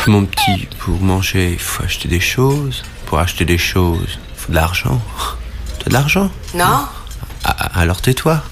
Mon petit, pour manger, il faut acheter des choses. Pour acheter des choses, il faut de l'argent. T'as de l'argent? Non. Alors tais-toi.